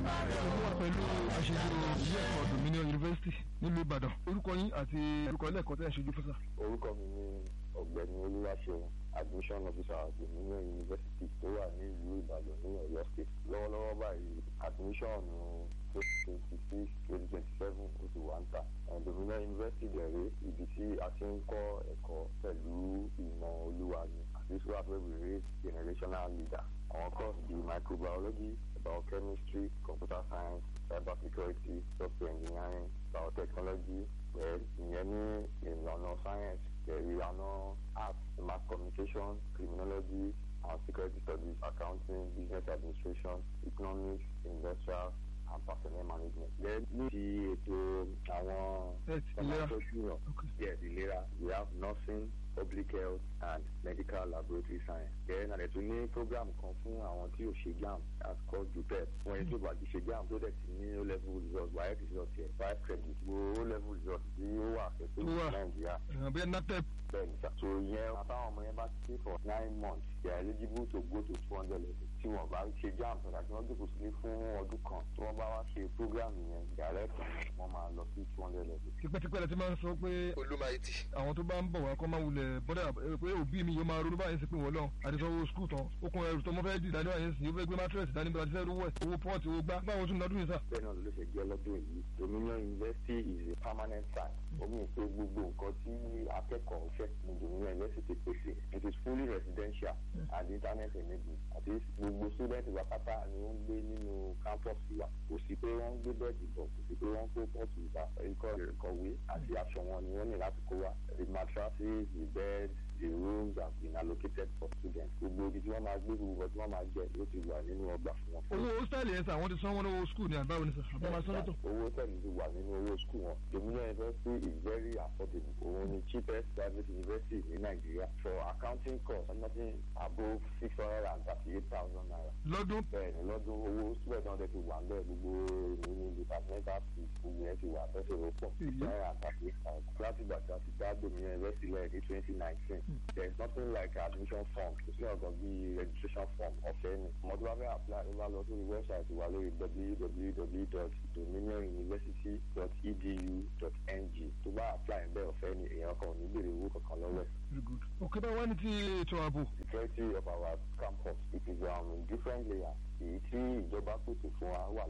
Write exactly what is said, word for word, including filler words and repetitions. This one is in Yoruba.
wà pẹ̀lú aṣojú ilé ẹ̀kọ́ Dominion University nílùú Ìbàdàn. Orúkọ yín àti orúkọ ilé ẹ̀kọ́ tẹ́ ẹ̀ ṣojú fún sà. Orúkọ mi ni Ọ̀gbẹ́ni Olúwaṣeun, admission officer Dominion University tó wà ní ìlú Ìbàdàn ní Ọ̀yọ́ State. Lọ́wọ́lọ́wọ́ báyìí admission twenty twenty six twenty twenty seven ó ti wà ń tà. Dominion University dẹ̀rẹ́ ibi tí a ti ń kọ́ ẹ̀kọ́ pẹ̀lú ìmọ̀ olúwa ni. This is where we raise generational leader. Our course bíi microbiology, biochemistry, computer science, cyber security, software engineering, biotechnology, ìyẹn ní ìlànà science, ìlànà arts, mass communication, criminology, and security studies, accounting, business administration, economics, industrial, and personnel management. Then ní ti ètò àwọn ọmọ yes ìlera, we have nursing, public health and medical laboratory science. Then àlẹ́ tún ní program kan fún àwọn tí ò ṣe JAMB as called JUPEP. Wọ́n yẹn tó bá ti ṣe JAMB tó dẹ̀ ti ní O level result, W A E C result yẹn five credit. Wo O level result tí ó wà fẹ́tọ́ ní Nàìjíríà. Bẹ́ẹ̀ NAPTEP. Bẹ́ẹ̀ni sà. So yẹn àtàwọn ọmọ yẹn bá ti stay for nine months, they are eligible to go to two hundred level. Tí wọ́n bá ṣe JAMB sọ̀rọ̀ àti wọ́n jókòó sílé fún ọdún kan, tí wọ́n bá wá ṣe program yẹn direct wọ́n máa lọ sí two hundred level. Tipẹ́tipẹ́ la ti máa ń sọ pé Olúmayìtì. àwọn tó bá ń bọ̀ wá kọ́ máa wulẹ̀ bọ́dà pé òbí mi yóò máa ronú báyìí sí pé wọ́n lọ àdìsọ́wọ́ skul tán okun ẹrù tó mọ́ fẹ́ di ìdájọ́ àyẹ̀sí yóò fẹ́ gbé matress dání bí wọ́n ti fẹ́ rówó ẹ̀ owó pọ́ọ̀tì owó gbá báwo tún lọ́dún yìí sà. Bẹ́ẹ̀ náà ló ṣe jẹ́ lọ́dún yìí. Dominion University is a permanent site. Omi ìpè gbogbo nǹkan tí akẹ́kọ̀ọ́ fẹ́ ní Dominion University pèsè. It is fully residential and internet enabled. Àti gbogbo student wa pátá ni wọ́n ń gbé nínú campus wa. Kò sí pé wọ́n ń gbé bẹ́ẹ̀dì bọ̀, kò sí pé wọ́n ń kó pọ́ọ̀tù ìgbà ikọ̀ ìkọ̀wé àti aṣọ wọn ni wọ́n ní láti kó wa. The mattresses, the beds, the rooms have been allocated for students. Gbogbo ibi tí wọ́n máa gbé gbogbo tí wọ́n máa jẹ ló ti wà nínú ọgbà fún wọn. owó hostel yẹn sà àwọn ti san wọn lówó skul ní àbáwọn ní sà àbá máa san lọ́tọ̀. Owó hostel ti wà nínú owó skul wọn. Dominion University is very affordable. Òun ni cheapest private university ní Nàìjíríà. For accounting course, nothing above six hundred and thirty-eight thousand naira. lọ́dún. Bẹ́ẹ̀ni lọ́dún owó student náà dẹ̀ ti wà ń bẹ́ẹ̀ gbogbo ìlú departmental fees gbogbo yẹn ti wà fẹ́sẹ̀ ló pọ̀. six hundred and thirty-eight thousand. láti ìgbà tí a ti dá Dominion University lẹ́yìn ní twenty nineteen. There is nothing like admission form. Kò sí ọ̀gàn bíi registration form ọ̀fẹ́ ni. Ọmọdé wa fẹ́ apply ló bá lọ sórí website wa lórí w w w dot dominion university dot e d u dot n g. Tó bá apply ń bẹ́ẹ̀ ọ̀fẹ́ ni èèyàn kan ò ní béèrè owó kankan lọ́wọ́ ẹ̀. Very good. òkè bá wá ní ti ètò ààbò. Security of our campus it is um, in different layers. Èyí tí ìjọba pèsè fún wa wà